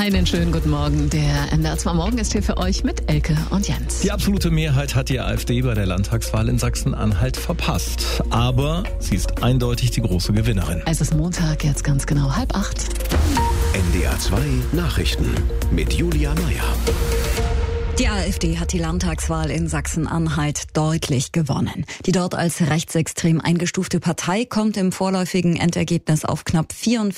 Einen schönen guten Morgen. Der NDR 2 Morgen ist hier für euch mit Elke und Jens. Die absolute Mehrheit hat die AfD bei der Landtagswahl in Sachsen-Anhalt verpasst. Aber sie ist eindeutig die große Gewinnerin. Es ist Montag, jetzt ganz genau 7:30. NDR 2 Nachrichten mit Julia Meyer. Die AfD hat die Landtagswahl in Sachsen-Anhalt deutlich gewonnen. Die dort als rechtsextrem eingestufte Partei kommt im vorläufigen Endergebnis auf knapp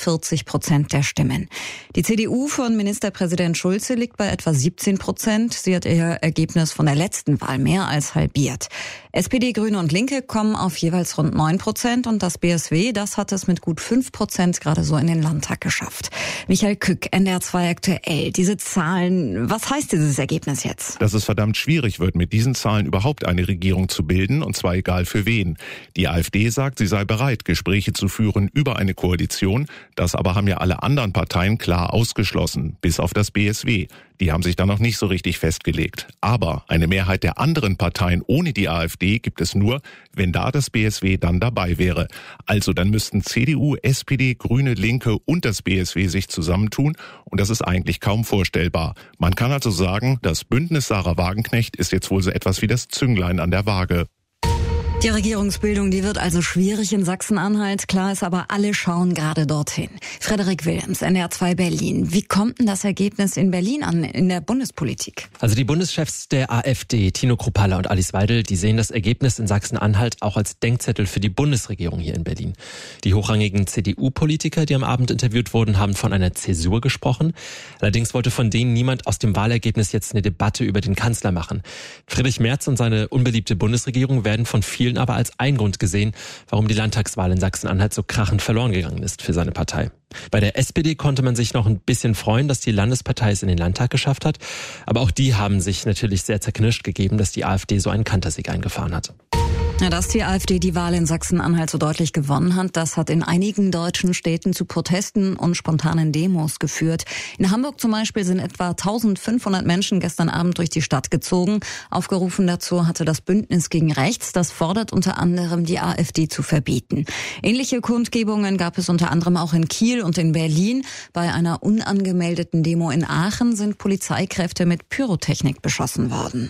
44% der Stimmen. Die CDU von Ministerpräsident Schulze liegt bei etwa 17%. Sie hat ihr Ergebnis von der letzten Wahl mehr als halbiert. SPD, Grüne und Linke kommen auf jeweils rund 9% und das BSW, das hat es mit gut 5% gerade so in den Landtag geschafft. Michael Kück, NDR 2 aktuell. Diese Zahlen, was heißt dieses Ergebnis jetzt? Dass es verdammt schwierig wird, mit diesen Zahlen überhaupt eine Regierung zu bilden, und zwar egal für wen. Die AfD sagt, sie sei bereit, Gespräche zu führen über eine Koalition. Das aber haben ja alle anderen Parteien klar ausgeschlossen, bis auf das BSW. Die haben sich da noch nicht so richtig festgelegt. Aber eine Mehrheit der anderen Parteien ohne die AfD gibt es nur, wenn da das BSW dann dabei wäre. Also dann müssten CDU, SPD, Grüne, Linke und das BSW sich zusammentun. Und das ist eigentlich kaum vorstellbar. Man kann also sagen, das Bündnis Sarah Wagenknecht ist jetzt wohl so etwas wie das Zünglein an der Waage. Die Regierungsbildung, die wird also schwierig in Sachsen-Anhalt. Klar ist aber, alle schauen gerade dorthin. Frederik Wilhelms, NDR 2 Berlin. Wie kommt denn das Ergebnis in Berlin an, in der Bundespolitik? Also die Bundeschefs der AfD, Tino Kruppalla und Alice Weidel, die sehen das Ergebnis in Sachsen-Anhalt auch als Denkzettel für die Bundesregierung hier in Berlin. Die hochrangigen CDU-Politiker, die am Abend interviewt wurden, haben von einer Zäsur gesprochen. Allerdings wollte von denen niemand aus dem Wahlergebnis jetzt eine Debatte über den Kanzler machen. Friedrich Merz und seine unbeliebte Bundesregierung werden von vielen aber als ein Grund gesehen, warum die Landtagswahl in Sachsen-Anhalt so krachend verloren gegangen ist für seine Partei. Bei der SPD konnte man sich noch ein bisschen freuen, dass die Landespartei es in den Landtag geschafft hat. Aber auch die haben sich natürlich sehr zerknirscht gegeben, dass die AfD so einen Kantersieg eingefahren hat. Ja, dass die AfD die Wahl in Sachsen-Anhalt so deutlich gewonnen hat, das hat in einigen deutschen Städten zu Protesten und spontanen Demos geführt. In Hamburg zum Beispiel sind etwa 1500 Menschen gestern Abend durch die Stadt gezogen. Aufgerufen dazu hatte das Bündnis gegen Rechts, das fordert unter anderem die AfD zu verbieten. Ähnliche Kundgebungen gab es unter anderem auch in Kiel und in Berlin. Bei einer unangemeldeten Demo in Aachen sind Polizeikräfte mit Pyrotechnik beschossen worden.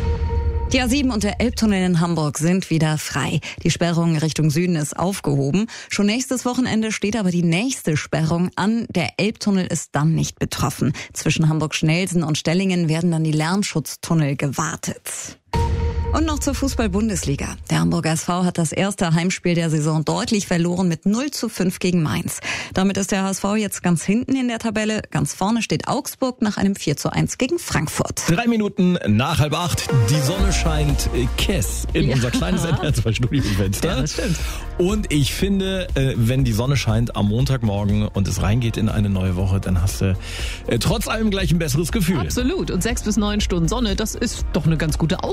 Die A7 und der Elbtunnel in Hamburg sind wieder frei. Die Sperrung Richtung Süden ist aufgehoben. Schon nächstes Wochenende steht aber die nächste Sperrung an. Der Elbtunnel ist dann nicht betroffen. Zwischen Hamburg-Schnelsen und Stellingen werden dann die Lärmschutztunnel gewartet. Und noch zur Fußball-Bundesliga. Der Hamburger SV hat das erste Heimspiel der Saison deutlich verloren mit 0:5 gegen Mainz. Damit ist der HSV jetzt ganz hinten in der Tabelle. Ganz vorne steht Augsburg nach einem 4:1 gegen Frankfurt. 3 Minuten nach 7:30. Die Sonne scheint Kess in unser kleines NDR 2 Studiofenster. Ja, das stimmt. Und ich finde, wenn die Sonne scheint am Montagmorgen und es reingeht in eine neue Woche, dann hast du trotz allem gleich ein besseres Gefühl. Absolut. Und 6 bis 9 Stunden Sonne, das ist doch eine ganz gute Auswahl.